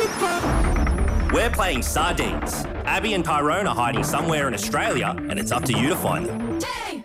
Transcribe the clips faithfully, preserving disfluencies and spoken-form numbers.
We're playing sardines. Abby and Tyrone are hiding somewhere in Australia, and it's up to you to find them.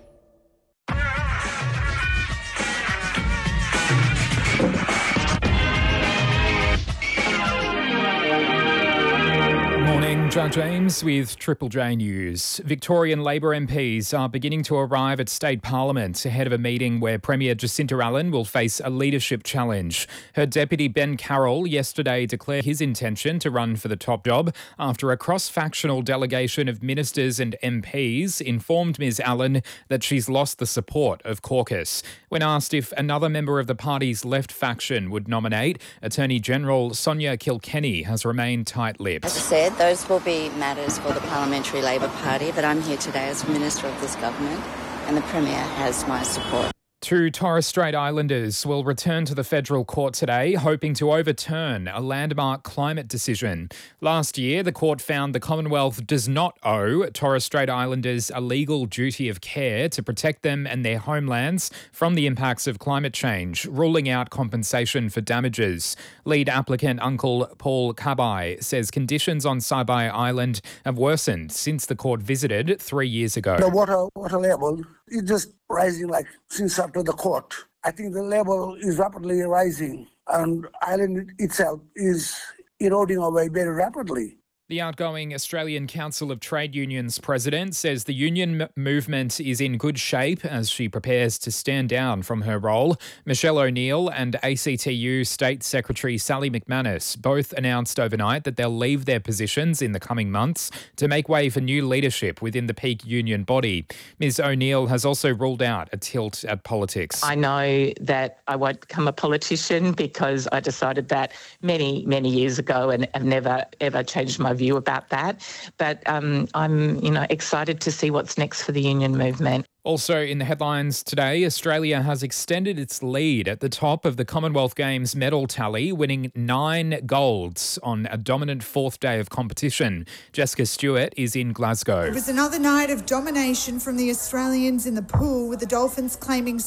John James with Triple J News. Victorian Labor M Ps are beginning to arrive at State Parliament ahead of a meeting where Premier Jacinta Allen will face a leadership challenge. Her deputy Ben Carroll yesterday declared his intention to run for the top job after a cross-factional delegation of ministers and M Ps informed Ms Allen that she's lost the support of caucus. When asked if another member of the party's left faction would nominate, Attorney General Sonia Kilkenny has remained tight-lipped. As I said, those will be matters for the Parliamentary Labor Party, but I'm here today as Minister of this government and the Premier has my support. Two Torres Strait Islanders will return to the federal court today, hoping to overturn a landmark climate decision. Last year, the court found the Commonwealth does not owe Torres Strait Islanders a legal duty of care to protect them and their homelands from the impacts of climate change, ruling out compensation for damages. Lead applicant Uncle Paul Kabai says conditions on Saibai Island have worsened since the court visited three years ago. The water, water level is just rising like since after the court. I think the level is rapidly rising and island itself is eroding away very rapidly. The outgoing Australian Council of Trade Unions president says the union m- movement is in good shape as she prepares to stand down from her role. Michelle O'Neill and A C T U State Secretary Sally McManus both announced overnight that they'll leave their positions in the coming months to make way for new leadership within the peak union body. Ms O'Neill has also ruled out a tilt at politics. I know that I won't become a politician because I decided that many, many years ago and have never, ever changed my view about that. But um, I'm, you know, excited to see what's next for the union movement. Also in the headlines today, Australia has extended its lead at the top of the Commonwealth Games medal tally, winning nine golds on a dominant fourth day of competition. Jessica Stewart is in Glasgow. It was another night of domination from the Australians in the pool, with the Dolphins claiming